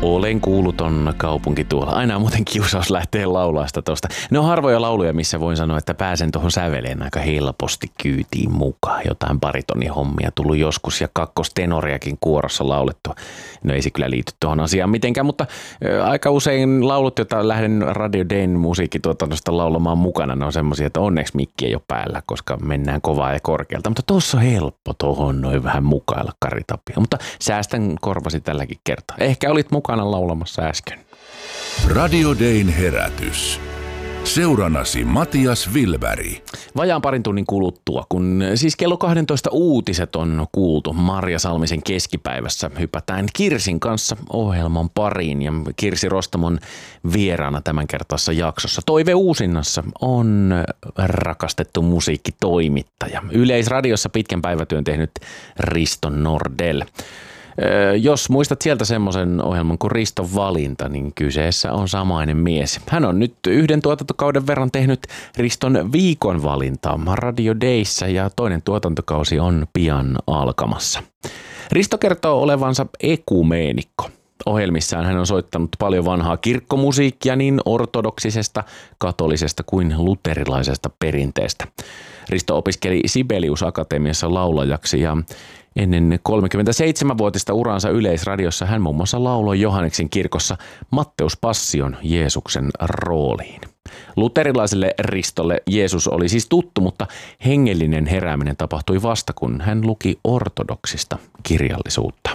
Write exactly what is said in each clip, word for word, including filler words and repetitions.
Olen kuuluton kaupunki tuolla. Aina on muuten kiusaus lähteä laulaa sitä tosta. Ne on harvoja lauluja, missä voin sanoa, että pääsen tuohon säveleen aika helposti kyytiin mukaan. Jotain baritonihommia tullut joskus ja kakkostenoriakin kuorossa laulettua. No ei se kyllä liity tuohon asiaan mitenkään, mutta ä, aika usein laulut, joita lähden Radio Dayn musiikkituotannosta laulamaan mukana, ne on semmoisia, että onneksi mikki ei ole päällä, koska mennään kovaa ja korkealta. Mutta tuossa on helppo tuohon noin vähän mukailla Kari Tapio. Mutta säästän korvasi tälläkin kertaa. Ehkä olit mukana laulamassa äsken. Radio Dayn herätys. Seurannasi Matias Wilberg. Vajaan parin tunnin kuluttua, kun siis kello kaksitoista uutiset on kuultu Marja Salmisen keskipäivässä, hypätään Kirsin kanssa ohjelman pariin ja Kirsi Rostamon vieraana tämän kertaisessa jaksossa. Toive Uusinnassa on rakastettu musiikkitoimittaja. Yleisradiossa pitkän päivätyön tehnyt Risto Nordell. Jos muistat sieltä semmoisen ohjelman kuin Riston valinta, niin kyseessä on samainen mies. Hän on nyt yhden tuotantokauden verran tehnyt Riston viikon valintaa Radio Dayssä ja toinen tuotantokausi on pian alkamassa. Risto kertoo olevansa ekumeenikko. Ohjelmissaan hän on soittanut paljon vanhaa kirkkomusiikkia niin ortodoksisesta, katolisesta kuin luterilaisesta perinteestä. Risto opiskeli Sibelius Akatemiassa laulajaksi ja ennen kolmekymmentäseitsemänvuotista uransa Yleisradiossa hän muun muassa lauloi Johanneksen kirkossa Matteus Passion Jeesuksen rooliin. Luterilaiselle Ristolle Jeesus oli siis tuttu, mutta hengellinen herääminen tapahtui vasta, kun hän luki ortodoksista kirjallisuutta.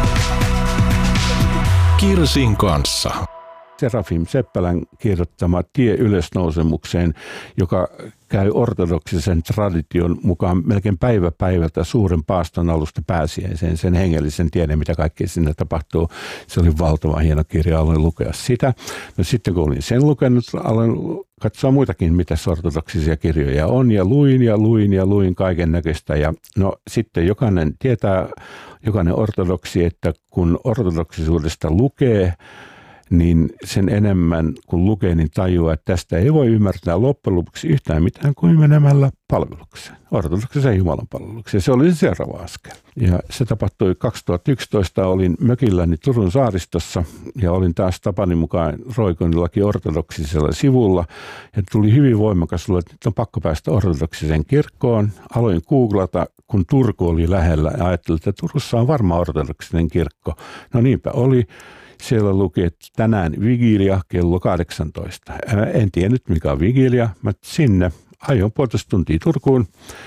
Kirsin kanssa. Serafim Seppälän kirjoittama Tie ylösnousemukseen, joka käy ortodoksisen tradition mukaan melkein päivä päivältä suuren paaston alusta pääsiäiseen, sen hengellisen tiedon, mitä kaikkea sinne tapahtuu. Se oli valtavan hieno kirja, aloin lukea sitä. No sitten kun olin sen lukenut, aloin katsoa muitakin, mitä ortodoksisia kirjoja on, ja luin ja luin ja luin kaiken näköistä. Ja no sitten jokainen tietää, jokainen ortodoksi, että kun ortodoksisuudesta lukee, niin sen enemmän kun lukee, niin tajuaa, että tästä ei voi ymmärtää loppujen lopuksi yhtään mitään kuin menemällä palvelukseen, ortodoksisen Jumalan palvelukseen. Se oli se seuraava askel. Ja se tapahtui kaksituhattayksitoista, olin mökilläni Turun saaristossa ja olin taas tapani mukaan roikonillakin ortodoksisella sivulla. Ja tuli hyvin voimakas luo, että nyt on pakko päästä ortodoksiseen kirkkoon. Aloin googlata, kun Turku oli lähellä ja ajattelin, että Turussa on varmaan ortodoksinen kirkko. No niinpä oli. Siellä luki, että tänään vigilia kello kahdeksantoista. En tiennyt mikä on vigilia, mutta sinne ajoin puolitoista tuntia Turkuun.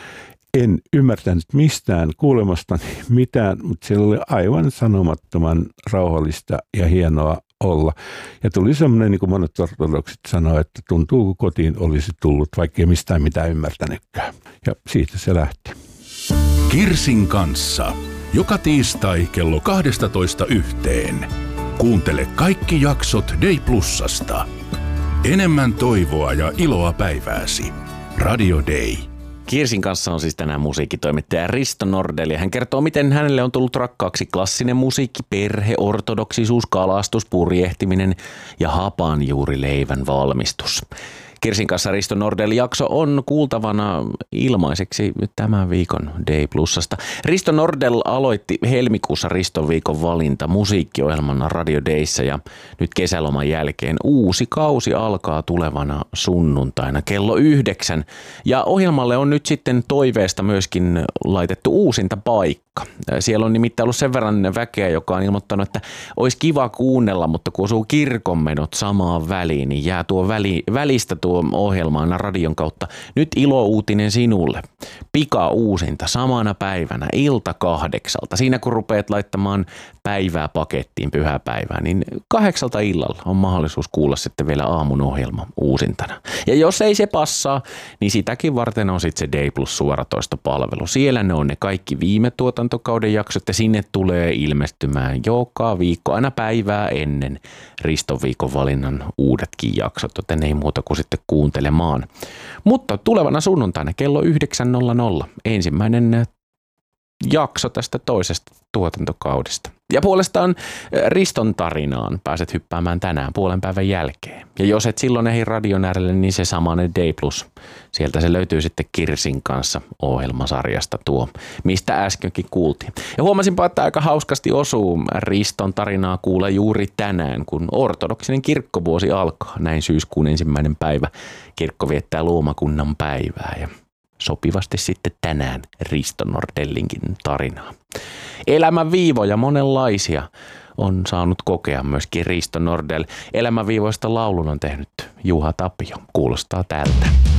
En ymmärtänyt mistään kuulemastani mitään, mutta siellä oli aivan sanomattoman rauhallista ja hienoa olla. Ja tuli semmoinen, niin kuin monet ortodoksit sanoo, että tuntuu kun kotiin olisi tullut, vaikka ei mistään mitään ymmärtänytkään. Ja siitä se lähti. Kirsin kanssa. Joka tiistai kello kaksitoista yhteen. Kuuntele kaikki jaksot Day Plusasta. Enemmän toivoa ja iloa päivääsi. Radio Day. Kirsin kanssa on siis tänään musiikkitoimittaja Risto Nordell ja hän kertoo, miten hänelle on tullut rakkaaksi klassinen musiikki, perhe, ortodoksisuus, kalastus, purjehtiminen ja hapanjuurileivän valmistus. Kirsin kanssa Risto Nordell-jakso on kuultavana ilmaiseksi tämän viikon Day Plusasta. Risto Nordell aloitti helmikuussa Riston viikon valinta musiikkiohjelmana Radio Dayssä ja nyt kesäloman jälkeen uusi kausi alkaa tulevana sunnuntaina kello yhdeksän. Ja ohjelmalle on nyt sitten toiveesta myöskin laitettu uusinta paikka. Siellä on nimittäin ollut sen verran väkeä, joka on ilmoittanut, että olisi kiva kuunnella, mutta kun osuu kirkonmenot samaan väliin, niin jää tuo väli, välistä tuo ohjelmaan radion kautta. Nyt ilouutinen sinulle. Pika uusinta samana päivänä ilta kahdeksalta. Siinä kun rupeat laittamaan päivää pakettiin, pyhäpäivää, niin kahdeksalta illalla on mahdollisuus kuulla sitten vielä aamun ohjelma uusintana. Ja jos ei se passaa, niin sitäkin varten on sitten se Day Plus suoratoistopalvelu. Siellä ne on ne kaikki viime tuotantokauden jaksot ja sinne tulee ilmestymään joka viikko aina päivää ennen Riston viikon valinnan uudetkin jaksot, joten ei muuta kuin sitten kuuntelemaan. Mutta tulevana sunnuntaina kello yhdeksän nolla nolla ensimmäinen jakso tästä toisesta tuotantokaudesta. Ja puolestaan Riston tarinaan pääset hyppäämään tänään puolen päivän jälkeen. Ja jos et silloin ehdi radion äärelle, niin se samainen Day Plus. Sieltä se löytyy sitten Kirsin kanssa ohjelmasarjasta tuo, mistä äskenkin kuultiin. Ja huomasinpa, että aika hauskasti osuu Riston tarinaa kuulla juuri tänään, kun ortodoksinen kirkkovuosi alkaa. Näin syyskuun ensimmäinen päivä. Kirkko viettää luomakunnan päivää ja sopivasti sitten tänään Risto Nordellinkin tarinaa. Elämänviivoja monenlaisia on saanut kokea myöskin Risto Nordell. Elämänviivoista laulun on tehnyt Juha Tapio. Kuulostaa tältä.